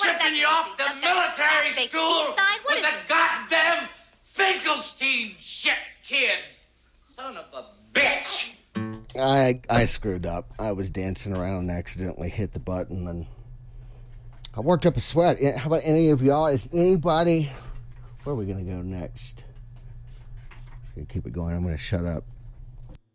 shipping you off to military school with the goddamn Finkelstein shit, kid. Son of a bitch. I screwed up. I was dancing around and accidentally hit the button, and I worked up a sweat. How about any of y'all? Is anybody... Where are we going to go next? Keep it going. I'm going to shut up.